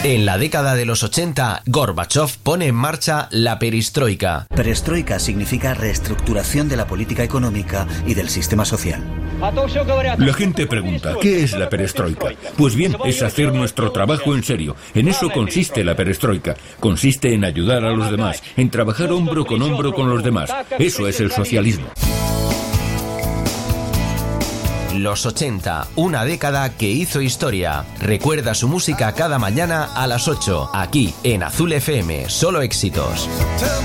En la década de los 80, Gorbachov pone en marcha la perestroika. Perestroika significa reestructuración de la política económica y del sistema social. La gente pregunta, ¿qué es la perestroika? Pues bien, es hacer nuestro trabajo en serio. En eso consiste la perestroika. Consiste en ayudar a los demás, en trabajar hombro con los demás. Eso es el socialismo. Los 80, una década que hizo historia. Recuerda su música cada mañana a las 8, aquí en Azul FM, solo éxitos.